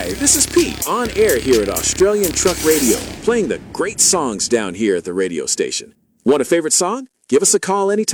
this is Pete, on air here at Australian Truck Radio, playing the great songs down here at the radio station. Want a favorite song? Give us a call anytime.